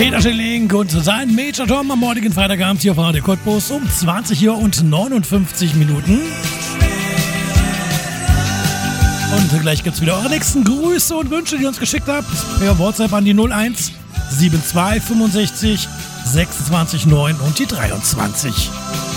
Peter Schilling und sein Major Tom am morgigen Freitagabend hier auf Radio Cottbus um 20 Uhr und 59 Minuten. Und gleich gibt es wieder eure nächsten Grüße und Wünsche, die ihr uns geschickt habt. Per WhatsApp an die 01 72 65 26 9 und die 23.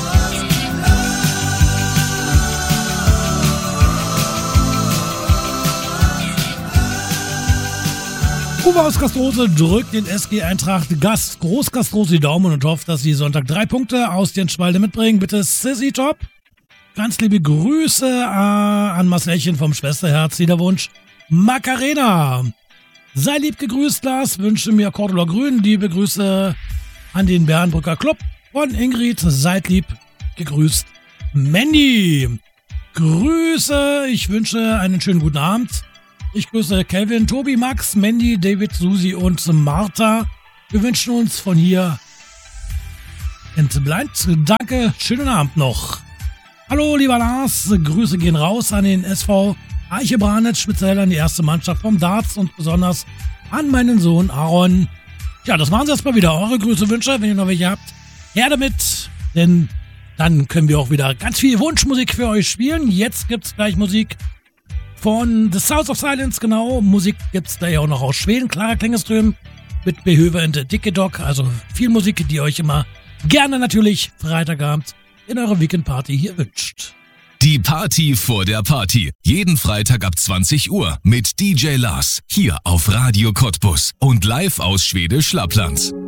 Uwe aus Gastrose drückt den SG Eintracht Großgastrose die Daumen und hofft, dass sie Sonntag 3 Punkte aus den Spalde mitbringen. Bitte Sissy Top. Ganz liebe Grüße an Marcelchen vom Schwesterherz. Der Wunsch Macarena. Sei lieb gegrüßt, Lars. Wünsche mir Cordula Grün. Liebe Grüße an den Bernbrücker Club. Von Ingrid. Seid lieb gegrüßt, Mandy. Grüße. Ich wünsche einen schönen guten Abend. Ich grüße Kelvin, Tobi, Max, Mandy, David, Susi und Martha. Wir wünschen uns von hier entbleibt. Danke, schönen Abend noch. Hallo, lieber Lars. Grüße gehen raus an den SV Eiche Branitz, speziell an die erste Mannschaft vom Darts und besonders an meinen Sohn Aaron. Ja, das waren sie erstmal wieder. Eure Grüße, Wünsche, wenn ihr noch welche habt. Her damit, denn dann können wir auch wieder ganz viel Wunschmusik für euch spielen. Jetzt gibt's gleich Musik von The Sounds of Silence, genau. Musik gibt's da ja auch noch aus Schweden. Clara Klingeström mit Behöver und Dicke Dog. Also viel Musik, die ihr euch immer gerne natürlich Freitagabend in eurer Weekendparty hier wünscht. Die Party vor der Party. Jeden Freitag ab 20 Uhr mit DJ Lars. Hier auf Radio Cottbus und live aus Schwedisch Lappland.